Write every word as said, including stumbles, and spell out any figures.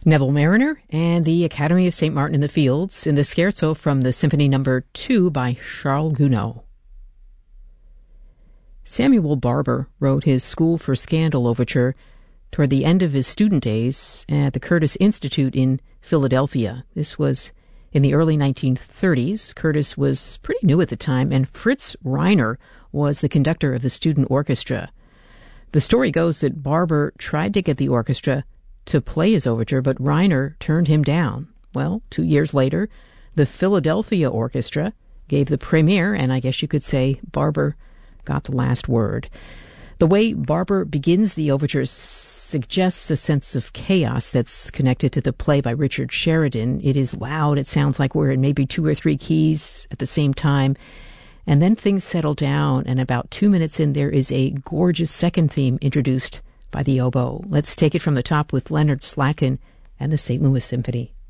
Neville Mariner and the Academy of Saint Martin in the Fields in the Scherzo from the Symphony Number two by Charles Gounod. Samuel Barber wrote his School for Scandal overture toward the end of his student days at the Curtis Institute in Philadelphia. This was in the early nineteen thirties. Curtis was pretty new at the time, and Fritz Reiner was the conductor of the student orchestra. The story goes that Barber tried to get the orchestra to play his overture, but Reiner turned him down. Well, two years later, the Philadelphia Orchestra gave the premiere, and I guess you could say Barber got the last word. The way Barber begins the overture suggests a sense of chaos that's connected to the play by Richard Sheridan. It is loud. It sounds like we're in maybe two or three keys at the same time. And then things settle down, and about two minutes in, there is a gorgeous second theme introduced by the oboe. Let's take it from the top with Leonard Slatkin and the Saint Louis Symphony.